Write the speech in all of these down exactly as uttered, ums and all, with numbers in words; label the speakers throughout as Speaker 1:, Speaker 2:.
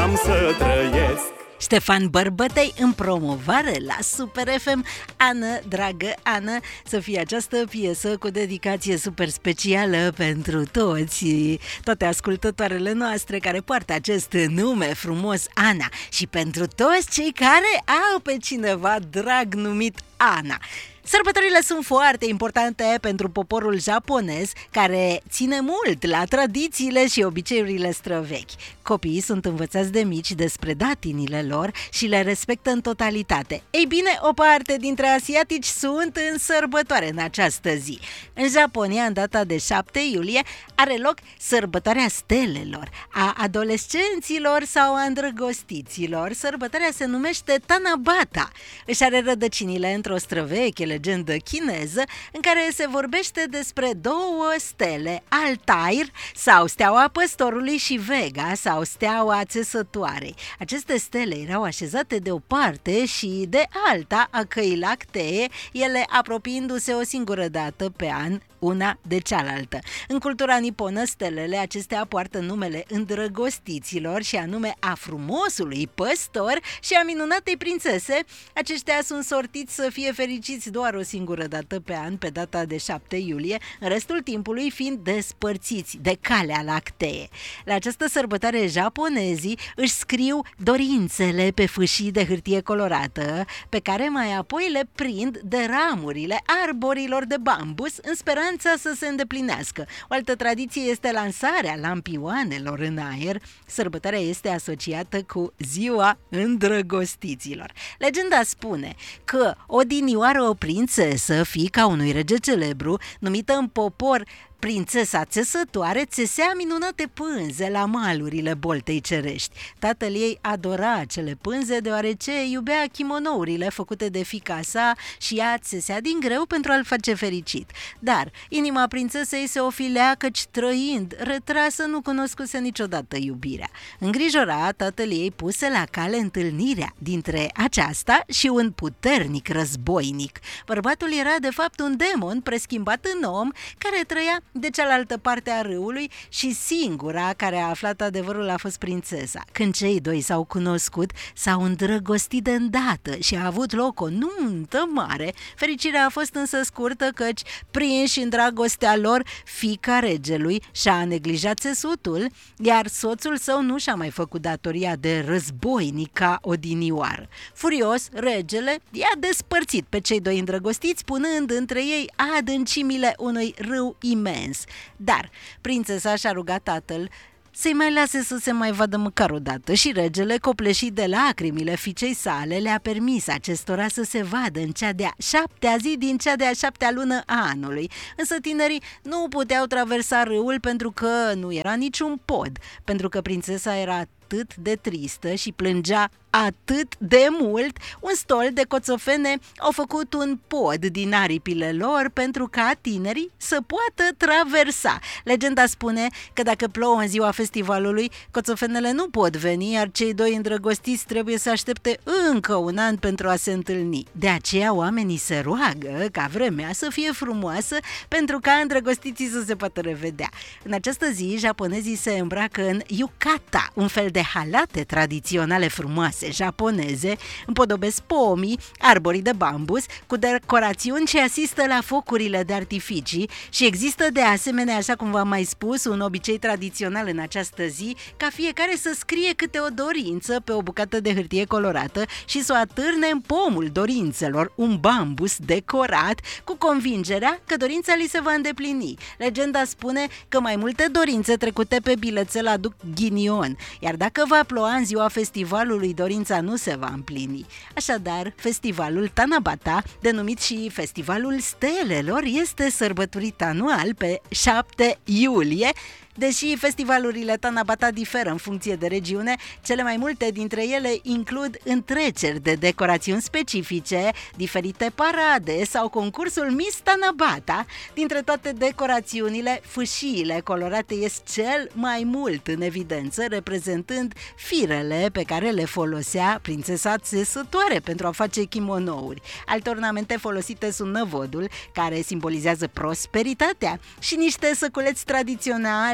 Speaker 1: am să trăiesc.
Speaker 2: Ștefan Bărbătei în promovare la Super F M. Ana, dragă Ana, să fie această piesă cu dedicație super specială pentru toți, toate ascultătoarele noastre care poartă acest nume frumos, Ana, și pentru toți cei care au pe cineva drag numit Ana. Sărbătorile sunt foarte importante pentru poporul japonez, care ține mult la tradițiile și obiceiurile străvechi. Copiii sunt învățați de mici despre datinile lor și le respectă în totalitate. Ei bine, o parte dintre asiatici sunt în sărbătoare în această zi. În Japonia, în data de șapte iulie, are loc sărbătoarea stelelor, a adolescenților sau a îndrăgostiților. Sărbătoarea se numește Tanabata. Își are rădăcinile într-o străveche legendă chineză în care se vorbește despre două stele, Altair sau steaua păstorului și Vega sau steaua țesătoarei. Aceste stele erau așezate de o parte și de alta a căii lactee, ele apropiindu-se o singură dată pe an una de cealaltă. În cultura niponă, stelele acestea poartă numele îndrăgostiților și anume a frumosului păstor și a minunatei prințese. Aceștia sunt sortiți să fie fericiți doar o singură dată pe an, pe data de șapte iulie, în restul timpului fiind despărțiți de calea lactee. La această sărbătoare japonezii își scriu dorințele pe fâșii de hârtie colorată, pe care mai apoi le prind de ramurile arborilor de bambus în speranța să se îndeplinească. O altă tradiție este lansarea lampioanelor în aer. Sărbătoarea este asociată cu ziua îndrăgostiților. Legenda spune că odinioară o prințesă, fiica unui rege celebru, numită în popor Prințesa Țesătoare, țesea minunate pânze la malurile Boltei Cerești. Tatăl ei adora acele pânze deoarece iubea kimonourile făcute de fiica sa și ea țesea din greu pentru a-l face fericit. Dar inima prințesei se ofilea căci, trăind retrasă, nu cunoscuse niciodată iubirea. Îngrijorat, tatăl ei puse la cale întâlnirea dintre aceasta și un puternic războinic. Bărbatul era de fapt un demon preschimbat în om care trăia de cealaltă parte a râului și singura care a aflat adevărul a fost prințesa. Când cei doi s-au cunoscut, s-au îndrăgostit de îndată și a avut loc o nuntă mare. Fericirea a fost însă scurtă căci, prinși în dragostea lor, fiica regelui și-a neglijat țesutul, iar soțul său nu și-a mai făcut datoria de războinic ca odinioară. Furios, regele i-a despărțit pe cei doi îndrăgostiți, punând între ei adâncimile unui râu imens. Dar prințesa și-a rugat tatăl să-i mai lase să se mai vadă măcar o dată și regele, copleșit de lacrimile fiicei sale, le-a permis acestora să se vadă în cea de-a șaptea zi din cea de-a șaptea lună a anului. Însă tinerii nu puteau traversa râul pentru că nu era niciun pod, pentru că prințesa era atât de tristă și plângea atât de mult. Un stol de coțofene au făcut un pod din aripile lor pentru ca tinerii să poată traversa. Legenda spune că dacă plouă în ziua festivalului, coțofenele nu pot veni, iar cei doi îndrăgostiți trebuie să aștepte încă un an pentru a se întâlni. De aceea oamenii se roagă ca vremea să fie frumoasă pentru ca îndrăgostiții să se poată revedea. În această zi, japonezii se îmbracă în yukata, un fel de halate tradiționale frumoase japoneze, împodobesc pomii, arborii de bambus cu decorațiuni ce asistă la focurile de artificii și există de asemenea, așa cum v-am mai spus, un obicei tradițional în această zi ca fiecare să scrie câte o dorință pe o bucată de hârtie colorată și să o atârne în pomul dorințelor, un bambus decorat, cu convingerea că dorința li se va îndeplini. Legenda spune că mai multe dorințe trecute pe bilețel aduc ghinion, iar dacă va ploua în ziua festivalului, dorința nu se va împlini. Așadar, festivalul Tanabata, denumit și Festivalul Stelelor, este sărbătorit anual pe șapte iulie. Deși festivalurile Tanabata diferă în funcție de regiune, cele mai multe dintre ele includ întreceri de decorațiuni specifice, diferite parade sau concursul Miss Tanabata. Dintre toate decorațiunile, fâșiile colorate ies cel mai mult în evidență, reprezentând firele pe care le folosea prințesa țesătoare pentru a face kimonouri. Alte ornamente folosite sunt năvodul, care simbolizează prosperitatea, și niște săculeți tradiționali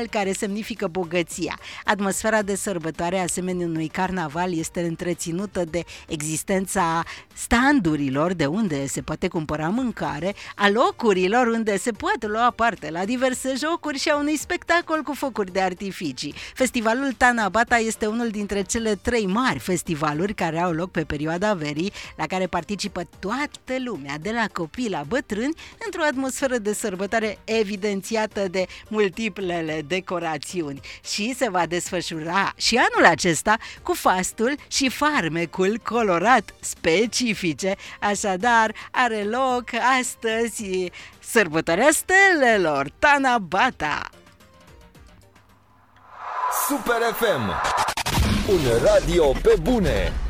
Speaker 2: animal care semnifică bogăția. Atmosfera de sărbătoare, asemenea unui carnaval, este întreținută de existența standurilor de unde se poate cumpăra mâncare, a locurilor unde se poate lua parte la diverse jocuri și a unui spectacol cu focuri de artificii. Festivalul Tanabata este unul dintre cele trei mari festivaluri care au loc pe perioada verii, la care participă toată lumea, de la copii la bătrâni, într-o atmosferă de sărbătoare evidențiată de multiplele decorațiuni. Și se va desfășura și anul acesta cu fastul și farmecul colorat specifice. Așadar, are loc astăzi sărbătoarea stelelor, Tanabata.
Speaker 1: Super F M, un radio pe bune.